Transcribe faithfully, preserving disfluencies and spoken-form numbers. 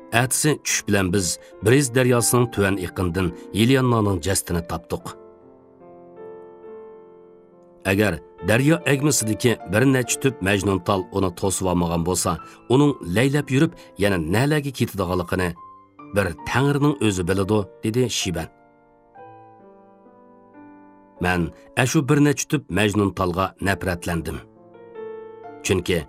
Әтісі түш bilan biz Briz daryosining tuvan iqinidan Yelyannaning jasadini topdik. Agar daryo agmisidagi bir necha tüp Majnuntal uni to'sib olmagan bo'lsa, uning laylab yurib yana nalarga ketadiganligini bir Tangrining o'zi biladi, dedi Shiban. Men ashu bir necha tüp Majnuntalga nafratlandim. Chunki